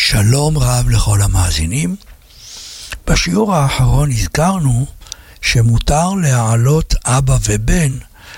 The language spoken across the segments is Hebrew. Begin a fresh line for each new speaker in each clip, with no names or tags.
שלום רב לכל המאזינים. בשיעור האחרון הזכרנו שמותר להעלות אבא ובן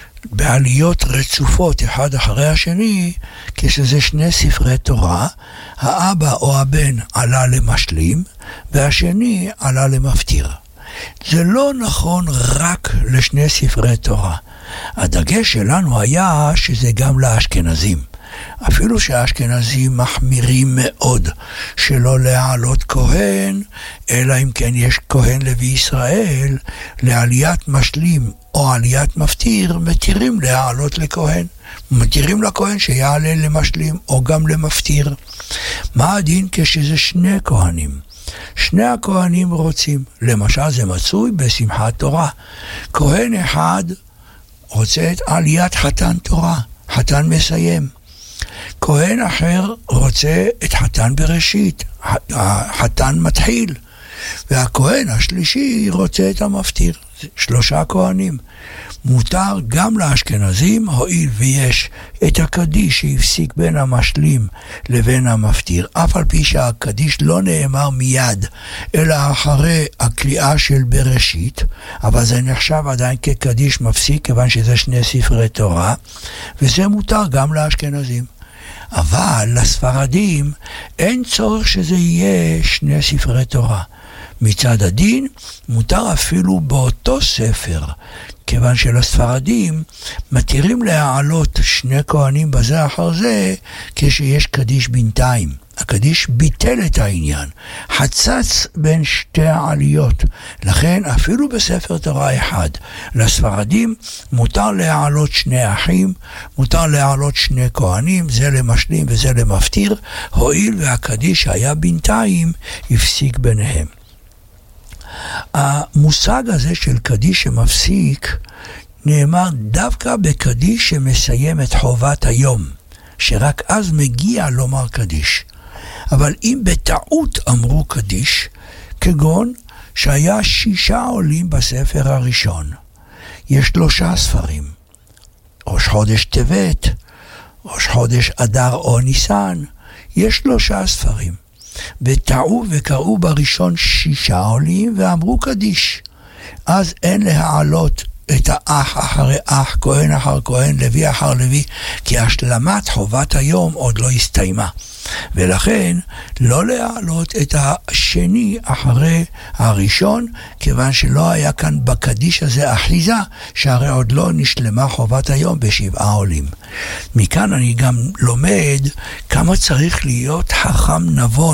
בעליות רצופות אחד אחרי השני, כשזה שני ספרי תורה. האבא או הבן עלה למשלים והשני עלה למפטיר. זה לא נכון רק לשני ספרי תורה. הדגש שלנו היה שזה גם לאשכנזים. אפילו שהאשכנזים מחמירים מאוד שלא להעלות כהן, אלא אם כן יש כהן לוי ישראל, לעליית משלים או עליית מפטיר, מתירים להעלות לכהן. מתירים לכהן שיעלה למשלים או גם למפטיר. מה הדין כשזה שני כהנים? שני הכהנים רוצים, למשל זה מצוי בשמחת תורה. כהן אחד רוצה את עליית חתן תורה, חתן מסיים. כהן אחר רוצה את חתן בראשית, החתן מתחיל. והכהן השלישי רוצה את המפטיר. שלושה כהנים. מותר גם לאשכנזים, הואיל ויש את הקדיש שהפסיק בין המשלים לבין המפטיר, אף על פי שהקדיש לא נאמר מיד, אלא אחרי הקריאה של בראשית, אבל זה נחשב עדיין כקדיש מפסיק, כיוון שזה שני ספרי תורה, וזה מותר גם לאשכנזים. אבל לספרדים אין צורך שזה יהיה שני ספרי תורה. מצד הדין מותר אפילו באותו ספר, כיוון שלספרדים מתירים להעלות שני כהנים בזה אחר זה כשיש קדיש בינתיים. הקדיש ביטל את העניין, חצץ בין שתי העליות. לכן אפילו בספר תורה אחד לספרדים מותר להעלות שני אחים, מותר להעלות שני כהנים, זה למשלים וזה למפטיר, הואיל והקדיש היה בינתיים הפסיק ביניהם. המושג הזה של קדיש שמפסיק נאמר דווקא בקדיש שמסיים את חובת היום, שרק אז מגיע לומר קדיש. אבל אם בטעות אמרו קדיש, כגון שהיה 6 עולים בספר הראשון, יש 3 ספרים, ראש חודש טבת, ראש חודש אדר או ניסן, יש 3 ספרים. וטעו וקראו בראשון 6 עולים ואמרו קדיש. אז אין להעלות את האח אחרי אח, כהן אחר כהן, לוי אחר לוי, כי השלמת חובת היום עוד לא הסתיימה. ולכן לא להעלות את השני אחרי הראשון, כיוון שלא היה כאן בקדיש הזה אחיזה, שהרי עוד לא נשלמה חובת היום ב7 עולים. מכאן אני גם לומד כמה צריך להיות חכם נבון